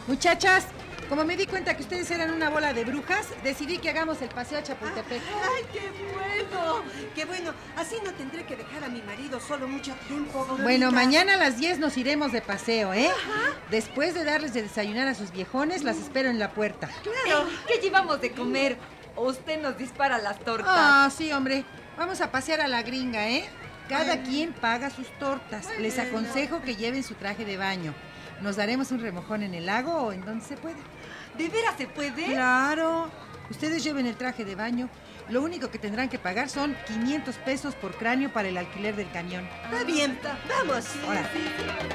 Muchachas, como me di cuenta que ustedes eran una bola de brujas, decidí que hagamos el paseo a Chapultepec. ¡Ay, qué bueno! ¡Qué bueno! Así no tendré que dejar a mi marido solo mucho tiempo. Bueno, mañana a las 10 nos iremos de paseo, ¿eh? Después de darles de desayunar a sus viejones, las espero en la puerta. ¡Claro! ¿Qué llevamos de comer? ¿O usted nos dispara las tortas? Ah, sí, hombre. Vamos a pasear a la gringa, ¿eh? Cada quien paga sus tortas. Les aconsejo que lleven su traje de baño. Nos daremos un remojón en el lago o en donde se pueda. ¿De veras se puede? Claro. Ustedes lleven el traje de baño. Lo único que tendrán que pagar son 500 pesos por cráneo para el alquiler del camión. Está bien, vamos. Ahora.